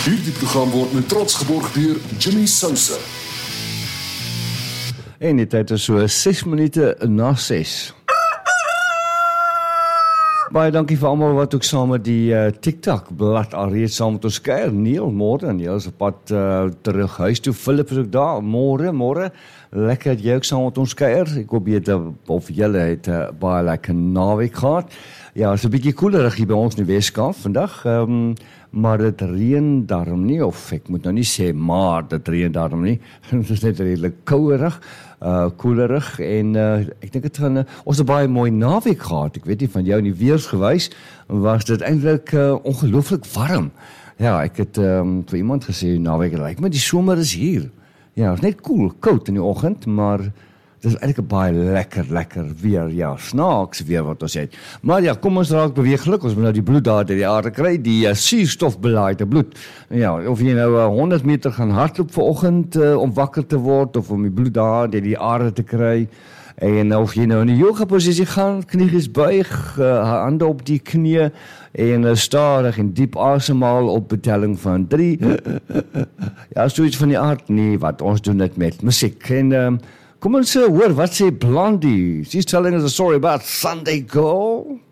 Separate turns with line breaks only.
Hierdie program word met trots geborg deur Jimmy Sousa.
En die tyd is so 6 minute na 6. Baie dankie vir almal wat ook saam met die TikTok blad alreeds saam met ons kuier. Neil, môre, Neil is op pad terug huis toe. Philip is ook daar. Môre. Lekker dat jy ook saam met ons kuier. Ek hoop jy of julle het baie lekker naweek gehad. Ja, is 'n bietjie koelerig hier by ons in die Weskaap vandag. Maar dit reën daarom nie, of ek moet nou nie sê maar dit reën daarom nie. Dit is net redelik kouerig, koelerig en ek dink dit gaan ons het baie mooi naweek gehad. Ek weet nie van jou in die weersgewys was dit eintlik ongelooflik warm. Ja, ek het vir iemand gesê naweek lyk my die somer is hier. Ja, is net koud in die oggend, maar dit is eintlik baie lekker weer, ja, snaaks weer wat ons het. Maar ja, kom ons raak beweeglik, ons moet nou die bloed daar deur die aarde kry, die suurstofbelaaide bloed. Ja, of jy nou 100 meter gaan hardloop vanoggend om wakker te word, of om die bloed daar deur die aarde te kry, en of jy nou in die yoga posisie gaan, knieën buig, hande op die knie, en stadig en diep asemhaal op betelling van 3. Ja, soiets van die aard, nee, wat ons doen dit met musiek, en kom ons hoor, wat sê Blondie? She's telling us a story about Sunday Go.